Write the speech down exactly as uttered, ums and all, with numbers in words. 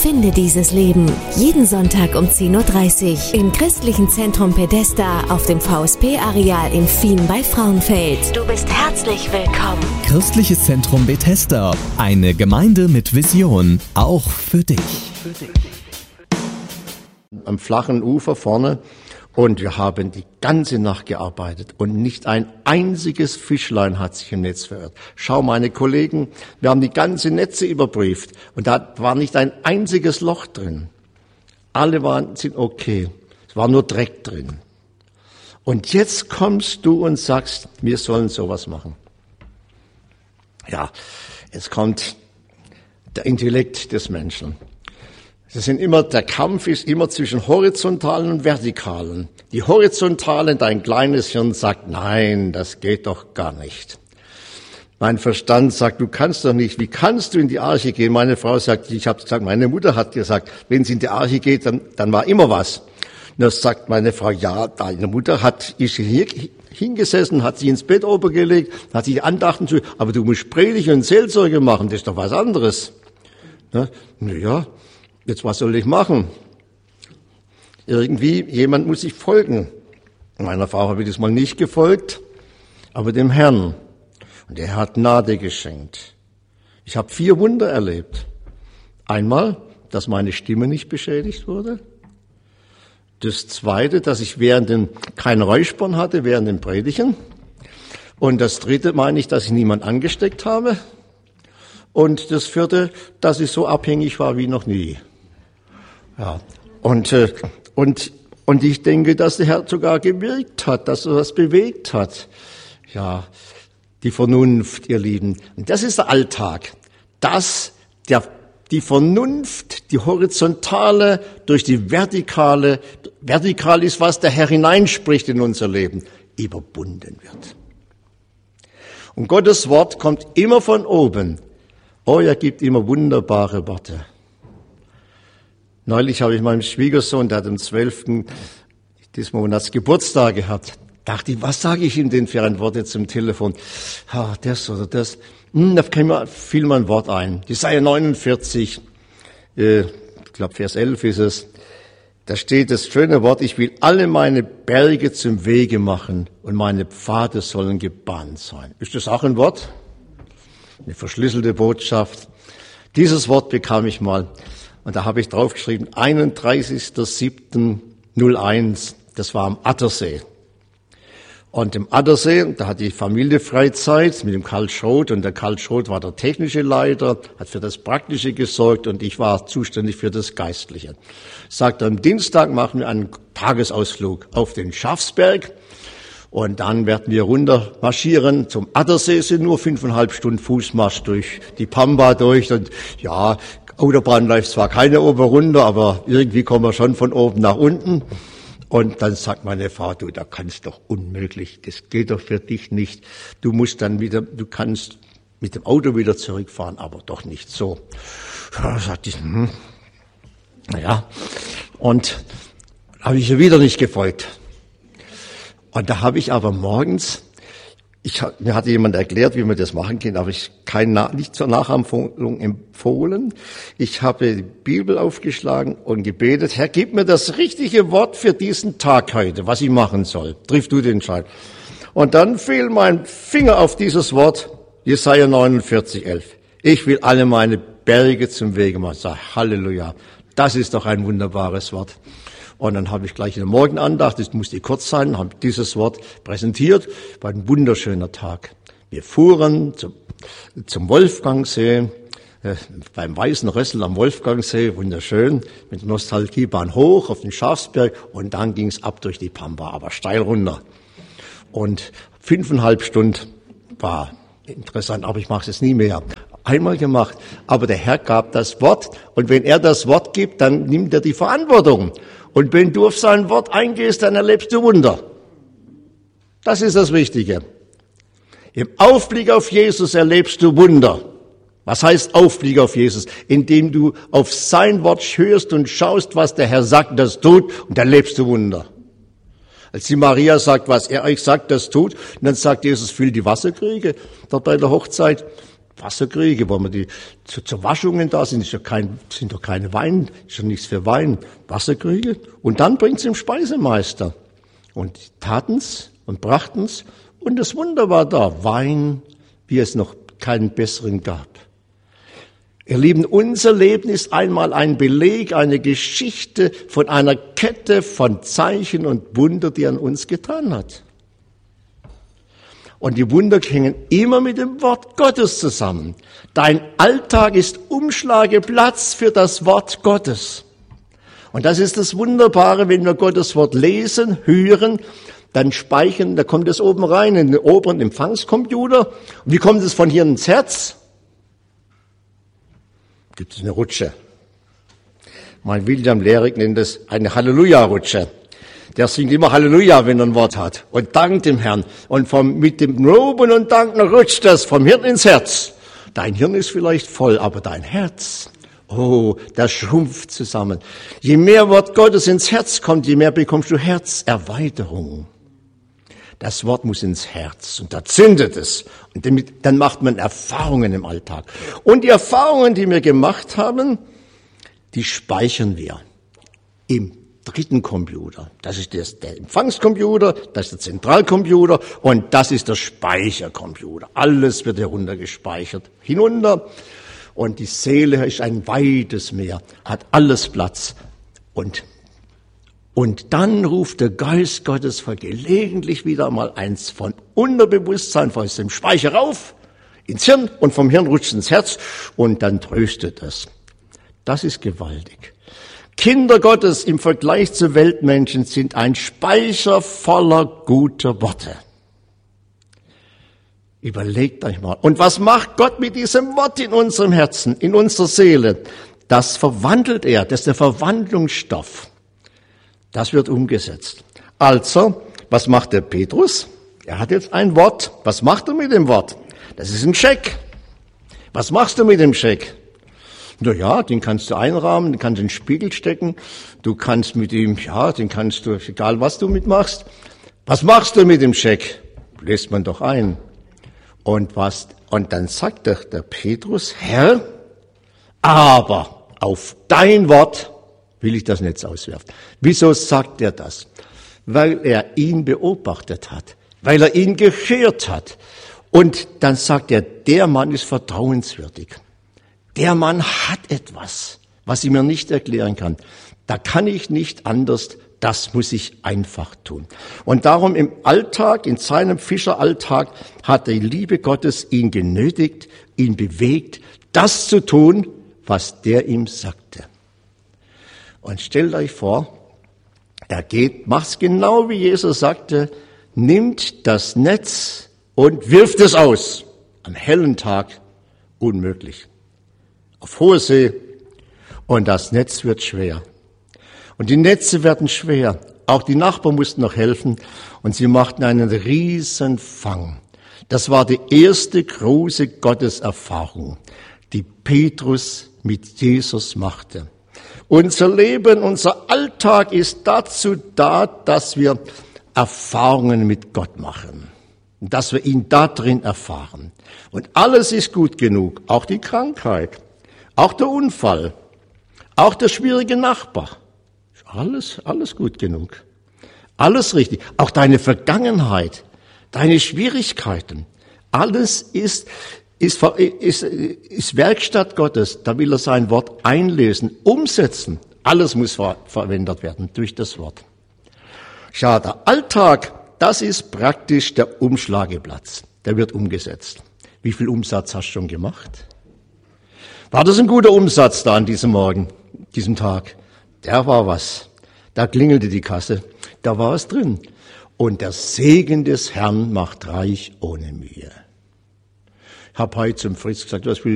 Finde dieses Leben. Jeden Sonntag um zehn Uhr dreißig im Christlichen Zentrum Bethesda auf dem V S P-Areal in Fien bei Frauenfeld. Du bist herzlich willkommen. Christliches Zentrum Bethesda. Eine Gemeinde mit Vision. Auch für dich. Am flachen Ufer vorne. Und wir haben die ganze Nacht gearbeitet und nicht ein einziges Fischlein hat sich im Netz verirrt. Schau, meine Kollegen, wir haben die ganze Netze überprüft und da war nicht ein einziges Loch drin. Alle waren, sind okay. Es war nur Dreck drin. Und jetzt kommst du und sagst, wir sollen sowas machen. Ja, jetzt kommt der Intellekt des Menschen. Das sind immer, der Kampf ist immer zwischen horizontalen und vertikalen. Die horizontalen, dein kleines Hirn sagt, nein, das geht doch gar nicht. Mein Verstand sagt, du kannst doch nicht, wie kannst du in die Arche gehen? Meine Frau sagt, ich habe gesagt, meine Mutter hat gesagt, wenn sie in die Arche geht, dann, dann war immer was. Und das sagt meine Frau, ja, deine Mutter hat, ist hier hingesessen, hat sie ins Bett oben gelegt, hat sich Andachten zu, aber du musst Predigt und Seelsorge machen, das ist doch was anderes. Na ja. Jetzt, was soll ich machen? Irgendwie, jemand muss sich folgen. Meiner Frau habe ich das mal nicht gefolgt, aber dem Herrn. Und er hat Gnade geschenkt. Ich habe vier Wunder erlebt. Einmal, dass meine Stimme nicht beschädigt wurde. Das zweite, dass ich während dem kein Räuspern hatte, während dem Predigen. Und das dritte meine ich, dass ich niemand angesteckt habe. Und das vierte, dass ich so abhängig war wie noch nie. Ja, und, äh, und, und ich denke, dass der Herr sogar gewirkt hat, dass er was bewegt hat. Ja, die Vernunft, ihr Lieben. Und das ist der Alltag. Dass der, die Vernunft, die horizontale durch die vertikale, vertikal ist, was der Herr hineinspricht in unser Leben, überbunden wird. Und Gottes Wort kommt immer von oben. Oh, er gibt immer wunderbare Worte. Neulich habe ich meinem Schwiegersohn, der hat am zwölften des Monats Geburtstag gehabt, dachte ich, was sage ich ihm denn für ein Wort jetzt zum Telefon? Ah, das oder das. Hm, da fiel mir ein Wort ein. Jesaja neunundvierzig, äh, ich glaube Vers elf ist es. Da steht das schöne Wort, ich will alle meine Berge zum Wege machen und meine Pfade sollen gebahnt sein. Ist das auch ein Wort? Eine verschlüsselte Botschaft. Dieses Wort bekam ich mal. Und da habe ich draufgeschrieben, einunddreißigster siebter null eins, das war am Attersee. Und im Attersee, da hat die Familie Freizeit mit dem Karl Schroth und der Karl Schroth war der technische Leiter, hat für das Praktische gesorgt und ich war zuständig für das Geistliche. Sagt, am Dienstag machen wir einen Tagesausflug auf den Schafsberg und dann werden wir runter marschieren. Zum Attersee sind nur fünfeinhalb Stunden Fußmarsch durch die Pampa durch und ja, Autobahn läuft zwar keine oben runter, aber irgendwie kommen wir schon von oben nach unten. Und dann sagt meine Frau, du, da kannst doch unmöglich, das geht doch für dich nicht. Du musst dann wieder, du kannst mit dem Auto wieder zurückfahren, aber doch nicht so. Ja, sagte ich, hm, naja. Und habe ich ihr wieder nicht gefolgt. Und da habe ich aber morgens, Ich, mir hatte jemand erklärt, wie man das machen kann, aber ich kein, nicht zur Nachahmung empfohlen. Ich habe die Bibel aufgeschlagen und gebetet, Herr, gib mir das richtige Wort für diesen Tag heute, was ich machen soll. Triff du den Entscheid. Und dann fiel mein Finger auf dieses Wort, Jesaja neunundvierzig, elf. Ich will alle meine Berge zum Wege machen. Sag, Halleluja. Das ist doch ein wunderbares Wort. Und dann habe ich gleich in der Morgenandacht, das musste kurz sein, habe dieses Wort präsentiert. War ein wunderschöner Tag. Wir fuhren zum, zum Wolfgangsee, äh, beim Weißen Rössel am Wolfgangsee, wunderschön, mit der Nostalgiebahn hoch auf den Schafsberg und dann ging es ab durch die Pampa, aber steil runter. Und fünfeinhalb Stunden war interessant, aber ich mache es jetzt nie mehr. Einmal gemacht, aber der Herr gab das Wort und wenn er das Wort gibt, dann nimmt er die Verantwortung. Und wenn du auf sein Wort eingehst, dann erlebst du Wunder. Das ist das Wichtige. Im Aufblick auf Jesus erlebst du Wunder. Was heißt Aufblick auf Jesus? Indem du auf sein Wort hörst und schaust, was der Herr sagt, das tut, und erlebst du Wunder. Als die Maria sagt, was er euch sagt, das tut, und dann sagt Jesus, füll die Wasserkriege dort bei der Hochzeit. Wasserkriege, wo man die zu, zur Waschungen da sind, ist ja kein, sind doch keine Wein, ist ja nichts für Wein. Wasserkriege. Und dann bringt's dem Speisemeister. Und die taten's und brachten's. Und das Wunder war da. Wein, wie es noch keinen besseren gab. Ihr Lieben, unser Leben ist einmal ein Beleg, eine Geschichte von einer Kette von Zeichen und Wunder, die er an uns getan hat. Und die Wunder hängen immer mit dem Wort Gottes zusammen. Dein Alltag ist Umschlageplatz für das Wort Gottes. Und das ist das Wunderbare, wenn wir Gottes Wort lesen, hören, dann speichern, da kommt es oben rein in den oberen Empfangscomputer. Und wie kommt es von hier ins Herz? Gibt es eine Rutsche. Mein William Lehrig nennt es eine Halleluja-Rutsche. Der singt immer Halleluja, wenn er ein Wort hat und dankt dem Herrn. Und vom, mit dem Loben und Danken rutscht das vom Hirn ins Herz. Dein Hirn ist vielleicht voll, aber dein Herz, oh, das schrumpft zusammen. Je mehr Wort Gottes ins Herz kommt, je mehr bekommst du Herzerweiterung. Das Wort muss ins Herz und da zündet es. Und damit, dann macht man Erfahrungen im Alltag. Und die Erfahrungen, die wir gemacht haben, die speichern wir im dritten Computer. Das ist das, der Empfangscomputer, das ist der Zentralcomputer und das ist der Speichercomputer. Alles wird heruntergespeichert, hinunter. Und die Seele ist ein weites Meer, hat alles Platz. Und Und dann ruft der Geist Gottes gelegentlich wieder mal eins von Unterbewusstsein, von dem Speicher rauf, ins Hirn und vom Hirn rutscht ins Herz und dann tröstet es. Das ist gewaltig. Kinder Gottes im Vergleich zu Weltmenschen sind ein Speicher voller guter Worte. Überlegt euch mal. Und was macht Gott mit diesem Wort in unserem Herzen, in unserer Seele? Das verwandelt er, das ist der Verwandlungsstoff. Das wird umgesetzt. Also, was macht der Petrus? Er hat jetzt ein Wort. Was macht er mit dem Wort? Das ist ein Scheck. Was machst du mit dem Scheck? Na ja, den kannst du einrahmen, den kannst du in den Spiegel stecken. Du kannst mit ihm, ja, den kannst du, egal was du mitmachst. Was machst du mit dem Scheck? Lässt man doch ein. Und was? Und dann sagt der, der Petrus, Herr, aber auf dein Wort will ich das Netz auswerfen. Wieso sagt er das? Weil er ihn beobachtet hat, weil er ihn gehört hat. Und dann sagt er, der Mann ist vertrauenswürdig. Der Mann hat etwas, was ich mir nicht erklären kann. Da kann ich nicht anders, das muss ich einfach tun. Und darum im Alltag, in seinem Fischeralltag, hat die Liebe Gottes ihn genötigt, ihn bewegt, das zu tun, was der ihm sagte. Und stellt euch vor, er geht, macht's genau wie Jesus sagte, nimmt das Netz und wirft es aus. Am hellen Tag unmöglich. Auf hoher See und das Netz wird schwer. Und die Netze werden schwer. Auch die Nachbarn mussten noch helfen und sie machten einen riesen Fang. Das war die erste große Gotteserfahrung, die Petrus mit Jesus machte. Unser Leben, unser Alltag ist dazu da, dass wir Erfahrungen mit Gott machen. Dass wir ihn da drin erfahren. Und alles ist gut genug. Auch die Krankheit. Auch der Unfall. Auch der schwierige Nachbar. Alles, alles gut genug. Alles richtig. Auch deine Vergangenheit. Deine Schwierigkeiten. Alles ist, ist, ist, ist Werkstatt Gottes. Da will er sein Wort einlesen, umsetzen. Alles muss ver- verwendet werden durch das Wort. Schau, der Alltag, das ist praktisch der Umschlageplatz. Der wird umgesetzt. Wie viel Umsatz hast du schon gemacht? War das ein guter Umsatz da an diesem Morgen, diesem Tag? Der war was. Da klingelte die Kasse. Da war es drin. Und der Segen des Herrn macht reich ohne Mühe. Ich habe heute zum Fritz gesagt, was will